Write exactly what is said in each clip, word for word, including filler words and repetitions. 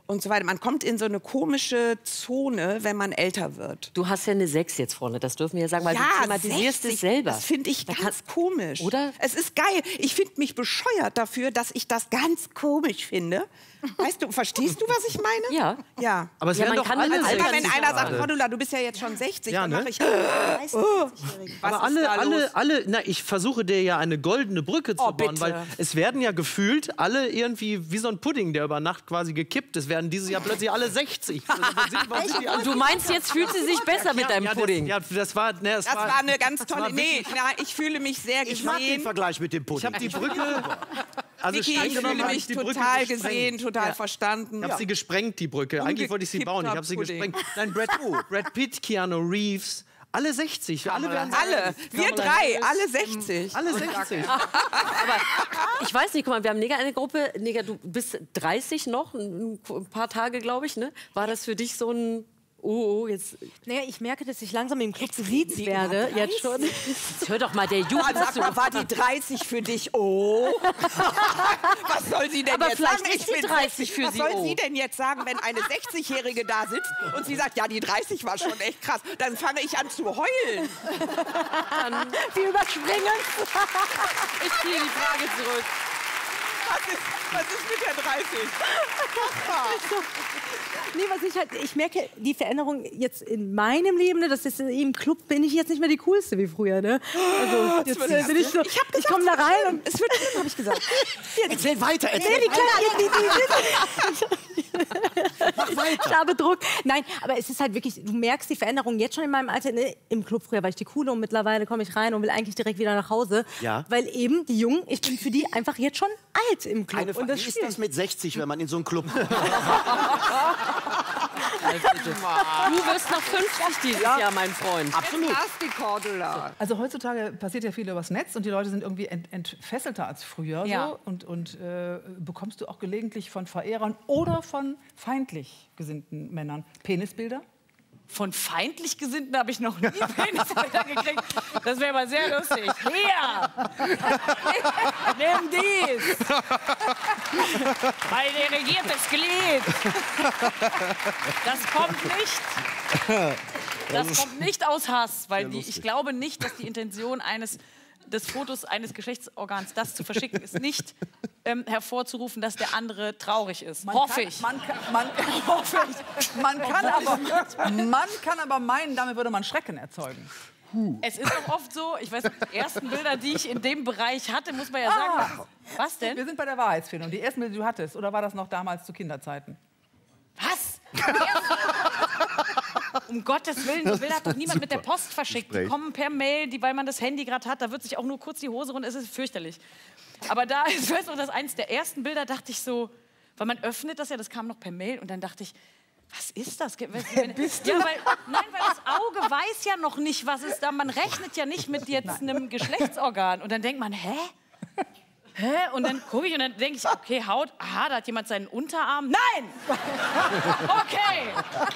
und so weiter. Man kommt in so eine komische Zone, wenn man älter wird. Du hast ja eine sechs jetzt vorne, das dürfen wir ja sagen, weil ja, du thematisierst es selber. Das finde ich ganz komisch. Oder? Es ist geil. Ich finde mich bescheuert dafür, dass ich das ganz komisch finde. Weißt du, verstehst du, was ich meine? Ja. Ja. Aber es ja, werden doch kann alle also, sechzig wenn einer sagt, gerade. Cordula, du bist ja jetzt schon sechzig, Ja, dann ne? mache ich... Oh, was Aber alle, alle, alle, na, ich versuche dir ja eine goldene Brücke zu Oh, bauen, bitte. weil es werden ja gefühlt alle irgendwie wie so ein Pudding, der über Nacht quasi gekippt ist, werden dieses Jahr plötzlich alle sechzig. Also, wann sind- wann sind die alle- Du meinst, jetzt fühlt sie sich besser mit deinem ja, Pudding. Das, ja, das war, ne, das Das war, war eine ganz tolle... war Nee, na, ich fühle mich sehr Ich mag den gesehen. Vergleich mit dem ich Pudding. habe die Brücke, also Vicky, streng ich genommen fühle habe mich ich die Brücke total gesprengt. gesehen, total verstanden. Ich habe sie gesprengt, die Brücke. Eigentlich wollte ich sie bauen, ich habe sie Umgekippter gesprengt. Nein, Brad, Brad Pitt, Keanu Reeves, alle sechzig. Alle werden Alle, wir Kamala drei, Harris. alle sechzig. Alle sechzig. Aber ich weiß nicht, guck mal, wir haben Nega eine Gruppe. Nega, du bist dreißig noch, ein ein paar Tage, glaube ich, ne? War das für dich so ein... Oh, oh, jetzt... Naja, ich merke, dass ich langsam im Club gesiezt werde, jetzt schon. Jetzt hör doch mal, der Jugend Sag mal, war die dreißig für dich? Oh. Was soll sie denn Aber jetzt vielleicht sagen? ist die bin dreißig für Was sie, soll oh. sie denn jetzt sagen, wenn eine sechzigjährige da sitzt und sie sagt, ja, die dreißig war schon echt krass. Dann fange ich an zu heulen. Wir überspringen. Ich ziehe die Frage zurück. Was ist, was ist mit der dreißig? Nee, was ich halt, ich merke die Veränderung jetzt in meinem Leben, ne, das ist im Club bin ich jetzt nicht mehr die coolste wie früher, ne? Also jetzt wird äh, bin ich so, Ich hab ich komme da rein und Es wird schlimm, habe ich gesagt. Erzähl weiter, erzähl nee, die weiter. Kleine, die, die, die, Mach weiter. Ich habe Druck. Nein, aber es ist halt wirklich, du merkst die Veränderung jetzt schon in meinem Alter. Ne? Im Club früher war ich die Coole und mittlerweile komme ich rein und will eigentlich direkt wieder nach Hause. Ja. Weil eben die Jungen, ich bin für die einfach jetzt schon alt im Club. Eine und Frage, das wie ist spielt. das mit sechzig, wenn man in so einen Club kommt? Du wirst noch fünfzig dieses Jahr, mein Freund. Absolut. Das die Cordula. Also heutzutage passiert ja viel übers Netz und die Leute sind irgendwie ent entfesselter als früher. Ja. So. Und, und äh, bekommst du auch gelegentlich von Verehrern oder von feindlich gesinnten Männern Penisbilder? Von feindlich Gesinnten habe ich noch nie Penisbilder gekriegt. Das wäre aber sehr lustig. Hier! Nimm dies! Mein delegiertes Glied! Das kommt nicht. Das kommt nicht aus Hass, weil die, ich glaube nicht, dass die Intention eines des Fotos eines Geschlechtsorgans, das zu verschicken, ist nicht ähm, hervorzurufen, dass der andere traurig ist. Man Hoffe kann, ich. Man kann, man, hoffe ich. Man, kann aber, man kann aber meinen, damit würde man Schrecken erzeugen. Es ist auch oft so, ich weiß nicht, die ersten Bilder, die ich in dem Bereich hatte, muss man ja sagen. Ah. Was denn? Wir sind bei der Wahrheitsfindung. Die ersten Bilder, die du hattest, oder war das noch damals zu Kinderzeiten? Was? Um Gottes Willen, die Bilder hat doch niemand mit der Post verschickt. Die kommen per Mail, die, weil man das Handy gerade hat, da wird sich auch nur kurz die Hose runter, es ist fürchterlich. Aber da, ich weiß noch, dass eines der ersten Bilder dachte ich so, weil man öffnet das ja, das kam noch per Mail und dann dachte ich, was ist das? Wer bist du? Ja, weil, nein, weil das Auge weiß ja noch nicht, was ist da. Man rechnet ja nicht mit jetzt einem Geschlechtsorgan. Und dann denkt man, hä? Hä? Und dann gucke ich und dann denke ich, okay, Haut, aha, da hat jemand seinen Unterarm. Nein! Okay.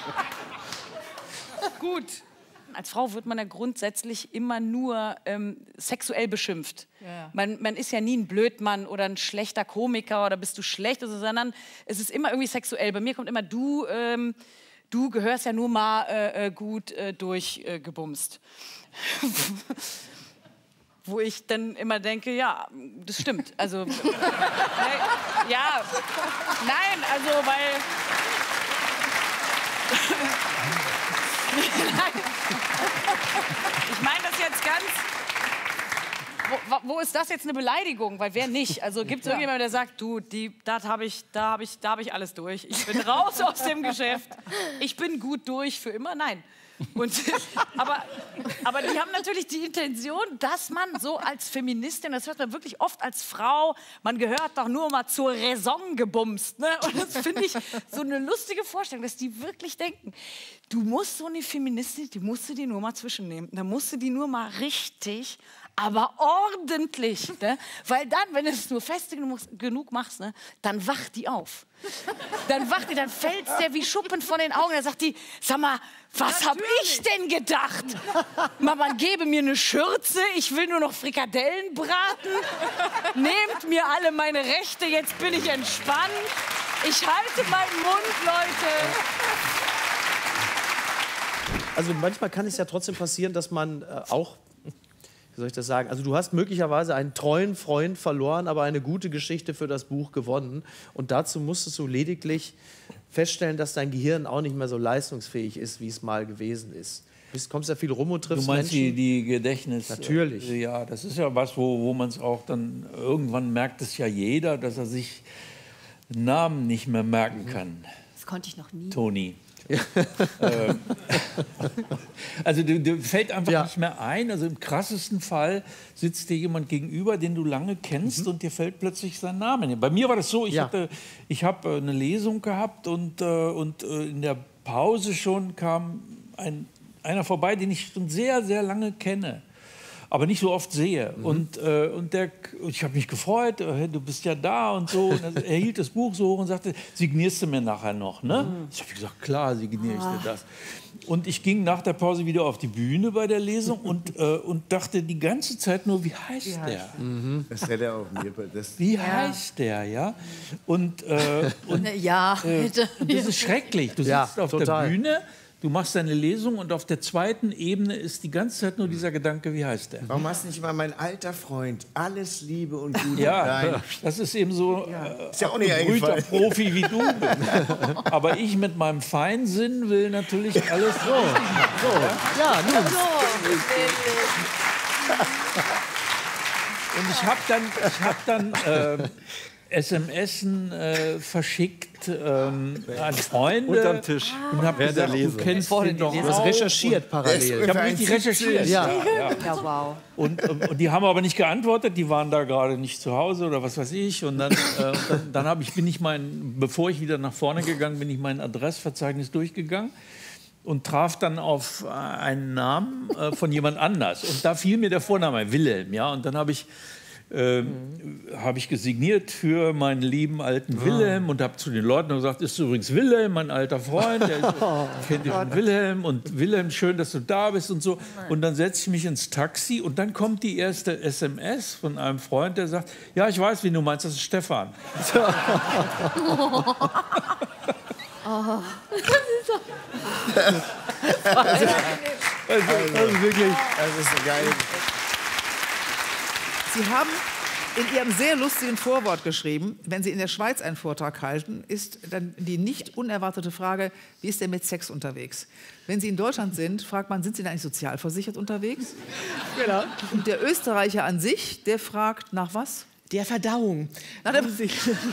Gut. Als Frau wird man ja grundsätzlich immer nur ähm, sexuell beschimpft. Ja. Man, man ist ja nie ein Blödmann oder ein schlechter Komiker oder bist du schlecht, also, sondern es ist immer irgendwie sexuell. Bei mir kommt immer, du, ähm, du gehörst ja nur mal äh, gut äh, durchgebumst. Äh, Wo ich dann immer denke, ja, das stimmt. Also, ne, ja, nein, also, weil... Ich meine das jetzt ganz... Wo, wo ist das jetzt eine Beleidigung? Weil wer nicht? Also gibt es irgendjemanden, der sagt, du, die, das hab ich, da habe ich, da hab ich alles durch. Ich bin raus aus dem Geschäft. Ich bin gut durch für immer. Nein. Und, aber, aber die haben natürlich die Intention, dass man so als Feministin, das hört man wirklich oft als Frau, man gehört doch nur mal zur Raison gebumst. Ne? Und das finde ich so eine lustige Vorstellung, dass die wirklich denken, du musst so eine Feministin, die musst du dir nur mal zwischennehmen. Da musst du die nur mal richtig, aber ordentlich. Ne? Weil dann, wenn du es nur fest genug, genug machst, ne, dann wacht die auf. Dann wacht die, dann fällt es der wie Schuppen von den Augen. Dann sagt die, sag mal, was hab ich denn gedacht? Man, man gebe mir eine Schürze, ich will nur noch Frikadellen braten. Nehmt mir alle meine Rechte, jetzt bin ich entspannt. Ich halte meinen Mund, Leute. Also manchmal kann es ja trotzdem passieren, dass man äh, auch, wie soll ich das sagen, also du hast möglicherweise einen treuen Freund verloren, aber eine gute Geschichte für das Buch gewonnen. Und dazu musstest du lediglich feststellen, dass dein Gehirn auch nicht mehr so leistungsfähig ist, wie es mal gewesen ist. Du kommst ja viel rum und triffst Du meinst die, Menschen. die Gedächtnis? Natürlich. Äh, Ja, das ist ja was, wo, wo man es auch dann, irgendwann merkt es ja jeder, dass er sich Namen nicht mehr merken kann. Das konnte ich noch nie. Toni. ähm, also du, du fällt einfach Ja. nicht mehr ein. Also im krassesten Fall sitzt dir jemand gegenüber, den du lange kennst, und dir fällt plötzlich sein Name nicht. Bei mir war das so, ich Ja. hatte, ich habe äh, eine Lesung gehabt und, äh, und äh, in der Pause schon kam ein, einer vorbei, den ich schon sehr, sehr lange kenne, aber nicht so oft sehe. Mhm. Und, äh, und der, ich habe mich gefreut, äh, du bist ja da und so. Und er hielt das Buch so hoch und sagte, signierst du mir nachher noch? Ne? Mhm. Ich habe gesagt, klar, signiere ich dir das. Und ich ging nach der Pause wieder auf die Bühne bei der Lesung und, äh, und dachte die ganze Zeit nur, wie heißt der? Das hätte er auch mir. Das Wie heißt der, ja? Und, äh, und Ja, bitte. und das ist schrecklich. Du sitzt Ja, auf total. der Bühne, du machst deine Lesung und auf der zweiten Ebene ist die ganze Zeit nur dieser Gedanke, wie heißt der? Warum hast du nicht mal mein alter Freund? Alles Liebe und Gute. Ja, Nein. das ist eben so äh, Ist ja auch nicht abgebrühter eingefallen. Profi wie du bist. Aber ich mit meinem Feinsinn will natürlich alles so. Ja, nun. Und ich habe dann, ich hab dann äh, S M S äh, verschickt ähm, an Freunde. Unterm Tisch. Und habe gesagt, du kennst den doch Du hast auch. recherchiert parallel. Ich habe richtig recherchiert. Ja. Ja, wow. Und, und, und die haben aber nicht geantwortet, die waren da gerade nicht zu Hause oder was weiß ich. Und dann, äh, dann, dann hab ich, bin ich mein, bevor ich wieder nach vorne gegangen bin, ich mein Adressverzeichnis durchgegangen und traf dann auf äh, einen Namen äh, von jemand anders. Und da fiel mir der Vorname, Wilhelm. Ja? Und dann habe ich, äh, hab ich gesigniert für meinen lieben alten Wilhelm und habe zu den Leuten gesagt, ist übrigens Wilhelm, mein alter Freund, der ist, kennt ihr von Wilhelm, und Wilhelm, schön, dass du da bist und so. Und dann setze ich mich ins Taxi und dann kommt die erste S M S von einem Freund, der sagt, ja, ich weiß, wie du meinst, das ist Stefan. Also, also wirklich. Das ist so geil. Sie haben in Ihrem sehr lustigen Vorwort geschrieben, wenn Sie in der Schweiz einen Vortrag halten, ist dann die nicht unerwartete Frage, wie ist der mit Sex unterwegs? Wenn Sie in Deutschland sind, fragt man, sind Sie da eigentlich sozialversichert unterwegs? Genau. Und der Österreicher an sich, der fragt nach was? Der Verdauung. Haben Sie,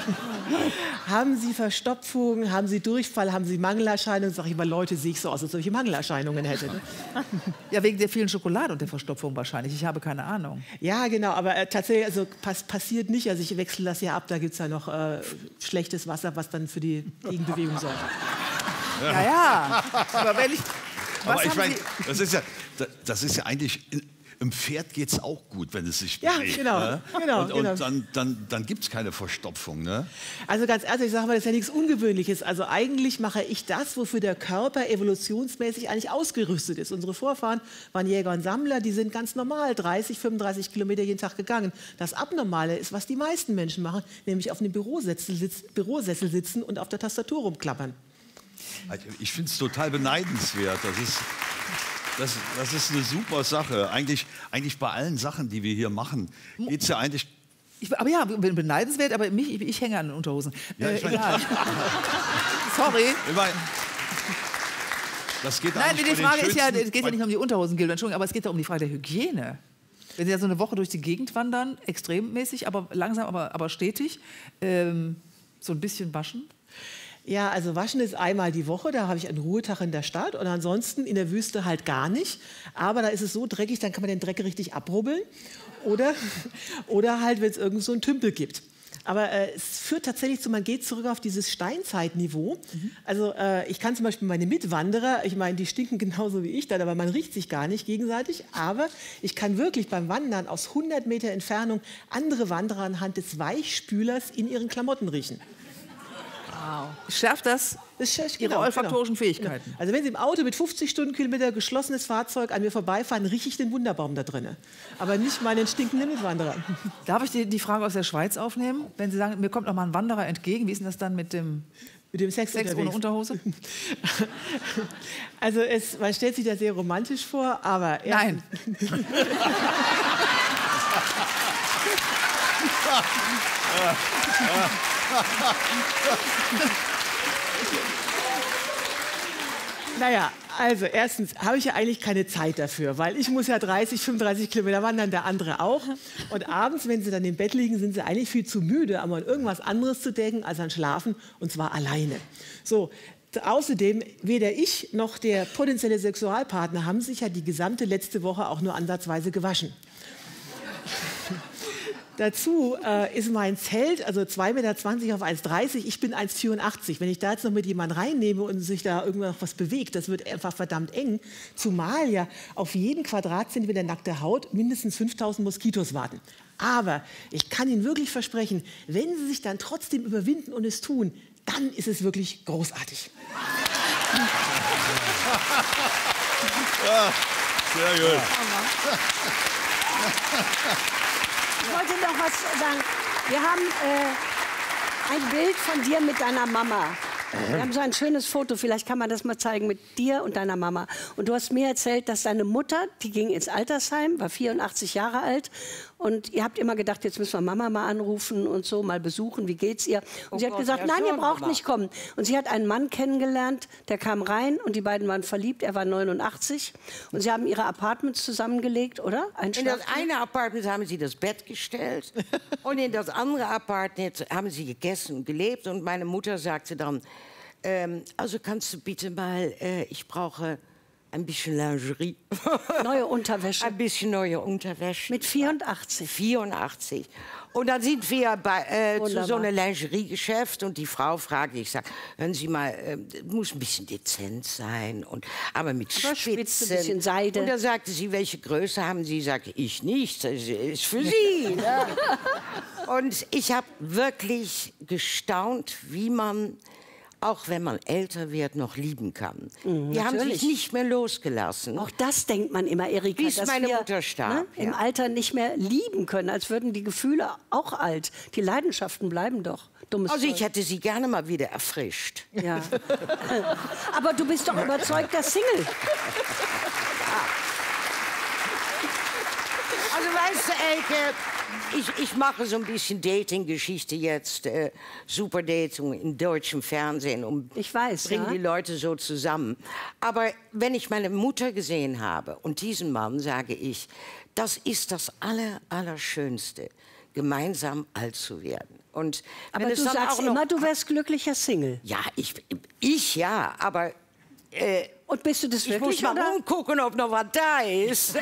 haben Sie Verstopfung, haben Sie Durchfall, haben Sie Mangelerscheinungen? Sag ich mal, Leute, sehe ich so aus, als ob ich Mangelerscheinungen hätte. Ne? Ja, wegen der vielen Schokolade und der Verstopfung wahrscheinlich. Ich habe keine Ahnung. Ja, genau, aber äh, tatsächlich, also pass, passiert nicht. Also ich wechsle das ja ab, da gibt es ja noch äh, schlechtes Wasser, was dann für die Gegenbewegung sorgt. Ja, ja. Aber wenn ich... Was Aber ich haben meine, Sie... das ist ja, das ist ja eigentlich, im Pferd geht es auch gut, wenn es sich Ja, bewegt. genau, Ne? genau, Und, und genau. dann, dann, dann gibt es keine Verstopfung. Ne? Also ganz ehrlich, ich sage mal, das ist ja nichts Ungewöhnliches. Also eigentlich mache ich das, wofür der Körper evolutionsmäßig eigentlich ausgerüstet ist. Unsere Vorfahren waren Jäger und Sammler, die sind ganz normal dreißig, fünfunddreißig Kilometer jeden Tag gegangen. Das Abnormale ist, was die meisten Menschen machen, nämlich auf einem Bürosessel, sitz, Bürosessel sitzen und auf der Tastatur rumklappern. Also ich finde es total beneidenswert. Das ist, das, das ist eine super Sache. Eigentlich, eigentlich bei allen Sachen, die wir hier machen, geht es ja eigentlich... Ich, aber ja, bin beneidenswert, aber mich, ich, ich hänge an den Unterhosen. Ja, äh, ich mein- egal. Sorry. Ich mein, das geht Nein, eigentlich die bei den Frage ist ja, schönsten- es geht ja nicht um die Unterhosen, Gildo, Entschuldigung, aber es geht ja um die Frage der Hygiene. Wenn Sie ja so eine Woche durch die Gegend wandern, extremmäßig, aber langsam, aber, aber stetig, ähm, so ein bisschen waschen. Ja, also waschen ist einmal die Woche, da habe ich einen Ruhetag in der Stadt und ansonsten in der Wüste halt gar nicht. Aber da ist es so dreckig, dann kann man den Dreck richtig abrubbeln. Oder, oder halt, wenn es irgend so einen Tümpel gibt. Aber äh, es führt tatsächlich zu, man geht zurück auf dieses Steinzeitniveau. Mhm. Also äh, ich kann zum Beispiel meine Mitwanderer, ich meine, die stinken genauso wie ich dann, aber man riecht sich gar nicht gegenseitig. Aber ich kann wirklich beim Wandern aus hundert Meter Entfernung andere Wanderer anhand des Weichspülers in ihren Klamotten riechen. Schärft das Das ist, Ihre genau, olfaktorischen genau. Fähigkeiten? Also wenn Sie im Auto mit fünfzig Stundenkilometer geschlossenes Fahrzeug an mir vorbeifahren, rieche ich den Wunderbaum da drin. Aber nicht meinen stinkenden Mitwanderer. Darf ich die, die Frage aus der Schweiz aufnehmen? Wenn Sie sagen, mir kommt noch mal ein Wanderer entgegen, wie ist denn das dann mit dem, mit dem Sex, Sex ohne Unterhose? Also es, man stellt sich das sehr romantisch vor, aber... Nein. Naja, also erstens habe ich ja eigentlich keine Zeit dafür, weil ich muss ja dreißig, fünfunddreißig Kilometer wandern, der andere auch. Und abends, wenn sie dann im Bett liegen, sind sie eigentlich viel zu müde, um an irgendwas anderes zu denken, als an Schlafen, und zwar alleine. So. Außerdem, weder ich noch der potenzielle Sexualpartner haben sich ja die gesamte letzte Woche auch nur ansatzweise gewaschen. Dazu äh, ist mein Zelt, also zwei Meter zwanzig auf eins Komma dreißig, ich bin eins Komma vierundachtzig. Wenn ich da jetzt noch mit jemandem reinnehme und sich da irgendwas was bewegt, das wird einfach verdammt eng. Zumal ja auf jeden Quadratzentimeter nackte Haut mindestens fünftausend Moskitos warten. Aber ich kann Ihnen wirklich versprechen, wenn Sie sich dann trotzdem überwinden und es tun, dann ist es wirklich großartig. Ja, sehr gut. Ich wollte noch was sagen. Wir haben äh, ein Bild von dir mit deiner Mama. Wir haben so ein schönes Foto, vielleicht kann man das mal zeigen, mit dir und deiner Mama. Und du hast mir erzählt, dass deine Mutter, die ging ins Altersheim, war vierundachtzig Jahre alt. Und ihr habt immer gedacht, jetzt müssen wir Mama mal anrufen und so, mal besuchen, wie geht's ihr? Und Oh sie hat Gott, gesagt, ja nein, ihr schon, braucht Mama. nicht kommen. Und sie hat einen Mann kennengelernt, der kam rein und die beiden waren verliebt, er war neunundachtzig. Und sie haben ihre Apartments zusammengelegt, oder? Ein In das Schlafzimmer? eine Apartment haben sie das Bett gestellt und in das andere Apartment haben sie gegessen und gelebt. Und meine Mutter sagte dann, ähm, also kannst du bitte mal, äh, ich brauche ein bisschen Lingerie. Neue Unterwäsche. Ein bisschen neue Unterwäsche. Mit vierundachtzig. vierundachtzig. Und dann sind wir bei, äh, zu Wunderbar. so einem Lingeriegeschäft und die Frau fragt, ich sage, hören Sie mal, äh, muss ein bisschen dezent sein, und, aber mit Aber Spitzen. Spitze, bisschen Seide. Und da sagte sie, welche Größe haben Sie? Sagte ich nicht, das ist für Sie. Ne? Und ich habe wirklich gestaunt, wie man, auch wenn man älter wird, noch lieben kann. Mhm, die haben natürlich. sich nicht mehr losgelassen. Auch das denkt man immer, Erika, Bis dass meine wir Mutter starb, im ja. Alter nicht mehr lieben können, als würden die Gefühle auch alt. Die Leidenschaften bleiben doch. Dummes Also ich Zeug. hätte sie gerne mal wieder erfrischt. Ja. Aber du bist doch überzeugter Single. Also weißt du, Elke, ich, ich mache so ein bisschen Dating-Geschichte jetzt, äh, Superdating im deutschen Fernsehen, um ich weiß, bringen ja. die Leute so zusammen. Aber wenn ich meine Mutter gesehen habe und diesen Mann, sage ich, das ist das Aller, Allerschönste, gemeinsam alt zu werden. Und Aber wenn es du dann sagst auch noch, immer, du wärst glücklicher Single. ja, ich, ich ja, aber äh, Und bist du das ich wirklich, muss mal oder? rumgucken, ob noch was da ist.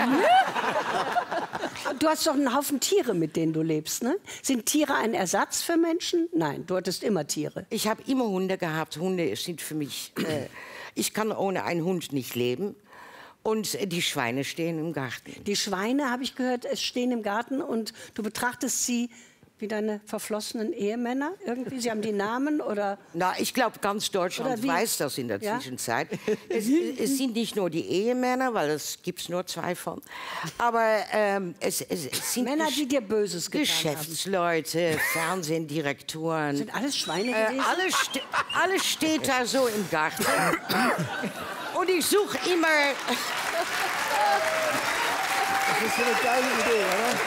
Du hast doch einen Haufen Tiere, mit denen du lebst, ne? Sind Tiere ein Ersatz für Menschen? Nein, du hattest immer Tiere. Ich habe immer Hunde gehabt. Hunde sind für mich... Äh, ich kann ohne einen Hund nicht leben. Und äh, die Schweine stehen im Garten. Die Schweine, habe ich gehört, es stehen im Garten und du betrachtest sie wie deine verflossenen Ehemänner irgendwie? Sie haben die Namen oder... Na, ich glaube, ganz Deutschland Oder wie? weiß das in der Ja? Zwischenzeit. Es, es sind nicht nur die Ehemänner, weil es gibt es nur zwei von. Aber ähm, es, es, es sind Männer, Gesch- die dir Böses getan Geschäftsleute, Fernsehdirektoren. Sind alles Schweine Äh, gewesen? alles, ste alles steht da so im Garten. Und ich suche immer... Das ist so eine geile Idee, oder?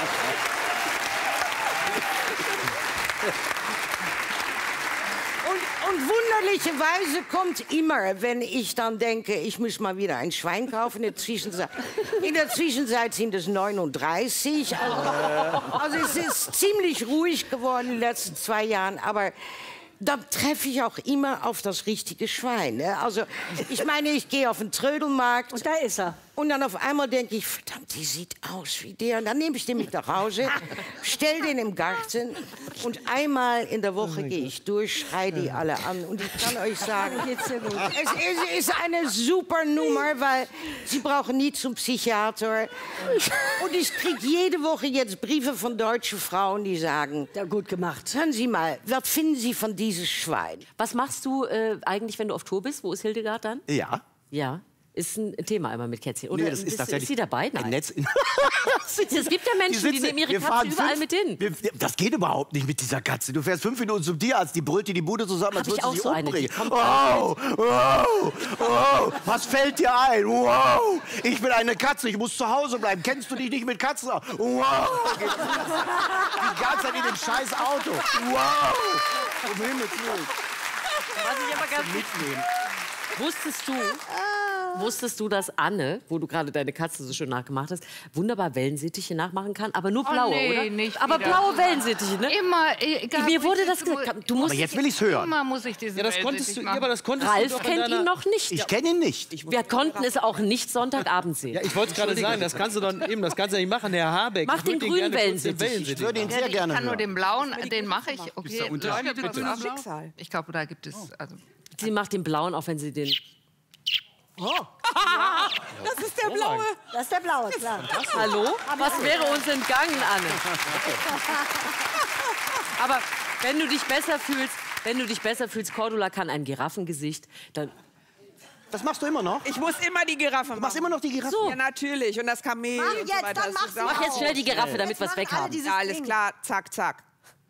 Und, und wunderlicherweise kommt immer, wenn ich dann denke, ich muss mal wieder ein Schwein kaufen. In der Zwischenzeit, in der Zwischenzeit sind es neununddreißig. Also, also es ist ziemlich ruhig geworden in den letzten zwei Jahren. Aber da treffe ich auch immer auf das richtige Schwein. Ne? Also ich meine, ich gehe auf den Trödelmarkt. Und da ist er. Und dann auf einmal denke ich, verdammt, die sieht aus wie der. Und dann nehme ich den mit nach Hause, stell den im Garten und einmal in der Woche gehe ich durch, schreie die alle an. Und ich kann euch sagen, es ist, ist eine super Nummer, weil sie brauchen nie zum Psychiater. Und ich kriege jede Woche jetzt Briefe von deutschen Frauen, die sagen, ja, gut gemacht. Hören Sie mal, was finden Sie von dieses Schwein? Was machst du äh, eigentlich, wenn du auf Tour bist? Wo ist Hildegard dann? Ja. Ja. Ist ein Thema immer mit Kätzchen. Oder Nee, das ist ist, tatsächlich ist sie dabei? Nein. ein Netz. Es gibt ja Menschen, die, sitzen- nehmen ihre wir Katze fahren überall fünf- mit hin. Wir, das geht überhaupt nicht mit dieser Katze. Du fährst fünf Minuten zum Tierarzt, die brüllt dir die Bude zusammen, als Hab ich würdest du auch sie so eine, die umbringen. kommt Wow, wow, wow, was fällt dir ein? Wow, ich bin eine Katze, ich muss zu Hause bleiben. Kennst du dich nicht mit Katzen aus? Wow, die ganze Zeit in dem scheiß Auto. Wow, um Himmels Willen. Was ich aber ganz mitnehmen. Wusstest du, wusstest du, dass Anne, wo du gerade deine Katze so schön nachgemacht hast, wunderbar Wellensittiche nachmachen kann? Aber nur Oh, blaue, nee, oder? nicht aber wieder. blaue Wellensittiche, ne? Immer, egal, Mir wo wurde ich das sitze, gesagt. Du musst Aber jetzt will ich's hören. Immer muss ich diesen Ja, das konntest Wellensittich du, ja, machen. aber das konntest Ralf du doch in kennt deiner... ihn noch nicht. Ich kenne ihn nicht. Wir konnten es auch nicht Sonntagabend sehen. Ja, ich wollte es gerade sagen, das kannst du dann eben, das kannst du ja nicht machen, Herr Habeck. Mach Ich würd den grünen gerne kurz Wellensittich. Wellensittich Ich würde ihn machen. sehr Ich gerne kann nur hören. den blauen, den mache ich. Okay, da Unterschied, Leute, bitte? was ab? Ich glaube, da gibt es... Also, Sie macht den blauen, auch wenn sie den... Das ist der blaue. Das ist der blaue, klar. Hallo? Was wäre uns entgangen, Anne? Aber wenn du dich besser fühlst, wenn du dich besser fühlst, Cordula kann ein Giraffengesicht, dann... Das machst du immer noch? Ich muss immer die Giraffe machen. Du machst immer noch die Giraffe? So. Ja, natürlich. Und das Kamel Mach und so jetzt, weiter. dann Das mach's ist auch- Mach jetzt schnell die Giraffe, damit wir es machen weg alle haben. dieses Ja, alles Ding. klar. Zack, zack.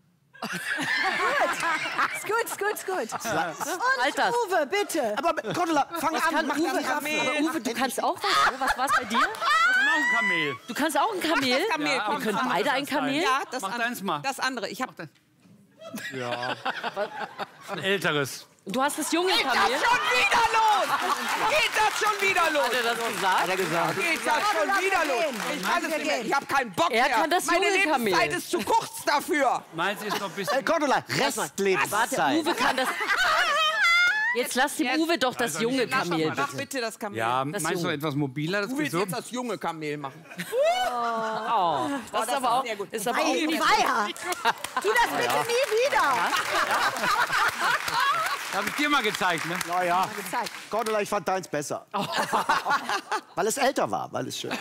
Ist gut, ist gut, ist gut. Und Halt das. Uwe, bitte. Aber Cordula, fang Was an, kann mach Uwe? die Giraffe. Aber Uwe, du kannst auch was? Was war's bei dir? Ein Kamel. Du kannst auch ein Kamel? Das Kamel, Ja, komm, Wir können das beide andere. ein Kamel? Ja, das, Mach an- deins mal. das andere. Ich habe Ja. Ein älteres. Du hast das junge Geht das Kamel? schon wieder los? Geht das schon wieder los? Hat er das gesagt? Hat er gesagt. Geht das schon wieder los? Ich kann es nicht mehr. Ich habe keinen Bock Er mehr. kann das Meine junge Kamel. Lebenszeit ist zu kurz dafür. Meins ist noch ein Äh, bisschen... Cordula, Warte, Restlebenszeit. Uwe kann das... Jetzt lass dem Uwe doch das junge Kamel, Mach bitte. bitte das Kamel. Ja, Das meinst du Junge. etwas mobiler? Das Du willst so? jetzt das junge Kamel machen. Oh, das ist aber auch... sehr gut. Ist aber auch Ei, nicht... Weiher. Tu das bitte nie wieder. Hab ich dir mal gezeigt, ne? Na ja, Cordula, ich fand deins besser. Weil es älter war, weil es schön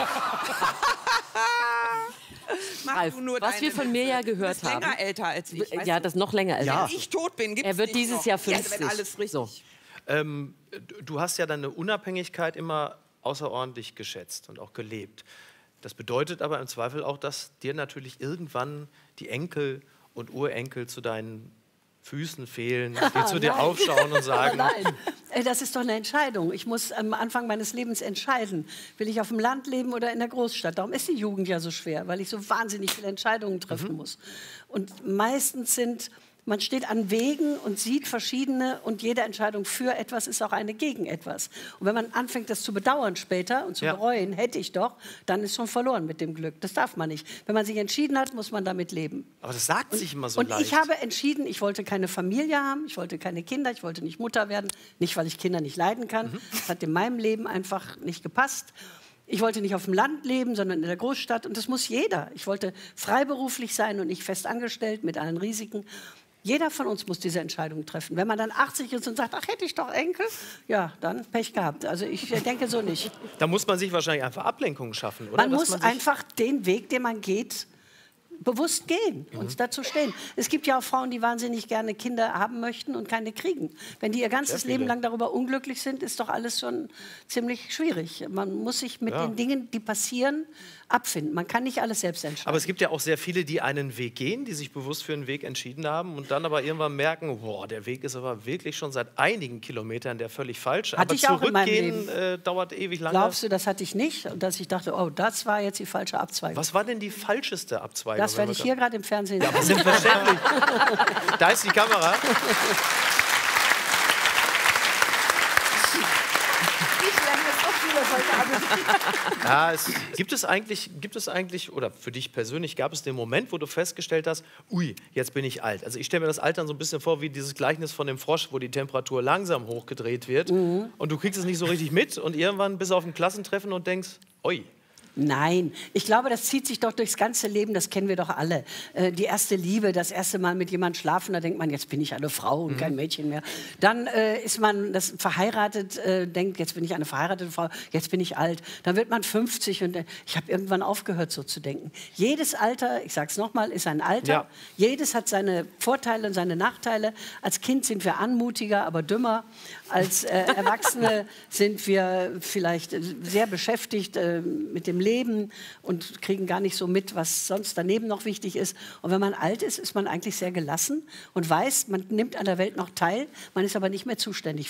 Mach Ralf, du nur was deine wir von mir ja Witze. gehört Du bist länger haben. älter als ich. Weißt Ja, du? das noch länger. Ja. Wenn ich tot bin, gibt's Er wird dich dieses noch. Jahr Ja, fünfzig. wenn alles richtig. So. Ähm, du hast ja deine Unabhängigkeit immer außerordentlich geschätzt und auch gelebt. Das bedeutet aber im Zweifel auch, dass dir natürlich irgendwann die Enkel und Urenkel zu deinen Füßen fehlen, die zu dir Nein. aufschauen und sagen, Nein, Äh, das ist doch eine Entscheidung. Ich muss am Anfang meines Lebens entscheiden, will ich auf dem Land leben oder in der Großstadt. Darum ist die Jugend ja so schwer, weil ich so wahnsinnig viele Entscheidungen treffen muss. Und meistens sind, man steht an Wegen und sieht verschiedene und jede Entscheidung für etwas ist auch eine gegen etwas. Und wenn man anfängt, das zu bedauern später und zu Ja. bereuen, hätte ich doch, dann ist schon verloren mit dem Glück. Das darf man nicht. Wenn man sich entschieden hat, muss man damit leben. aber das sagt sich immer so Und leicht. ich habe entschieden, ich wollte keine Familie haben, ich wollte keine Kinder, ich wollte nicht Mutter werden. Nicht, weil ich Kinder nicht leiden kann. Das hat in meinem Leben einfach nicht gepasst. Ich wollte nicht auf dem Land leben, sondern in der Großstadt. Und das muss jeder. Ich wollte freiberuflich sein und nicht fest angestellt mit allen Risiken. Jeder von uns muss diese Entscheidung treffen. Wenn man dann achtzig ist und sagt, ach, hätte ich doch Enkel, ja, dann Pech gehabt. Also ich denke so nicht. Da muss man sich wahrscheinlich einfach Ablenkungen schaffen, oder? Man Dass muss sich- einfach den Weg, den man geht, bewusst gehen und dazu stehen. Es gibt ja auch Frauen, die wahnsinnig gerne Kinder haben möchten und keine kriegen. Wenn die ihr ganzes viele. Leben lang darüber unglücklich sind, ist doch alles schon ziemlich schwierig. Man muss sich mit Ja. den Dingen, die passieren, abfinden. Man kann nicht alles selbst entscheiden. Aber es gibt ja auch sehr viele, die einen Weg gehen, die sich bewusst für einen Weg entschieden haben und dann aber irgendwann merken, boah, der Weg ist aber wirklich schon seit einigen Kilometern der völlig falsche. Hatte aber ich auch in meinem zurückgehen Leben. äh, dauert ewig lange. Glaubst du, das hatte ich nicht? Und dass ich dachte, oh, das war jetzt die falsche Abzweigung. Was war denn die falscheste Abzweigung? Das wenn werde wir ich da- hier gerade im Fernsehen Ja, aber selbstverständlich. Da ist die Kamera. Ich lerne das auch Ja, es, gibt, es eigentlich, gibt es eigentlich, oder für dich persönlich, gab es den Moment, wo du festgestellt hast, ui, jetzt bin ich alt. Also ich stelle mir das Altern so ein bisschen vor wie dieses Gleichnis von dem Frosch, wo die Temperatur langsam hochgedreht wird Mhm. und du kriegst es nicht so richtig mit und irgendwann bist du auf dem Klassentreffen und denkst, ui. Nein, ich glaube, das zieht sich doch durchs ganze Leben, das kennen wir doch alle. Äh, die erste Liebe, das erste Mal mit jemandem schlafen, da denkt man, jetzt bin ich eine Frau und Mhm. kein Mädchen mehr. Dann äh, ist man das verheiratet, äh, denkt, jetzt bin ich eine verheiratete Frau, jetzt bin ich alt. Dann wird man fünfzig und äh, ich habe irgendwann aufgehört, so zu denken. Jedes Alter, ich sage es nochmal, ist ein Alter. Ja. Jedes hat seine Vorteile und seine Nachteile. Als Kind sind wir anmutiger, aber dümmer. Als äh, Erwachsene sind wir vielleicht äh, sehr beschäftigt äh, mit dem Leben und kriegen gar nicht so mit, was sonst daneben noch wichtig ist. Und wenn man alt ist, ist man eigentlich sehr gelassen und weiß, man nimmt an der Welt noch teil, man ist aber nicht mehr zuständig